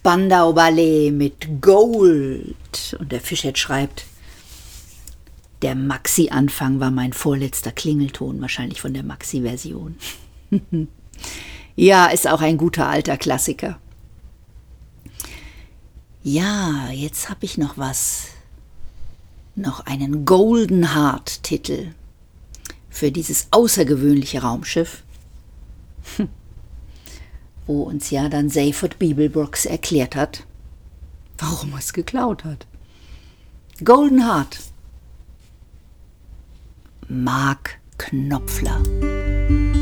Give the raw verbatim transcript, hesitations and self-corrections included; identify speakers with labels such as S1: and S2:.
S1: Spandau Ballet mit Gold. Und der Fischhead schreibt, der Maxi-Anfang war mein vorletzter Klingelton, wahrscheinlich von der Maxi-Version. Ja, ist auch ein guter alter Klassiker. Ja, jetzt habe ich noch was. Noch einen Golden Heart-Titel für dieses außergewöhnliche Raumschiff, wo uns ja dann Seyfried Beeblebrox erklärt hat, warum er es geklaut hat. Golden Heart. Mark Knopfler.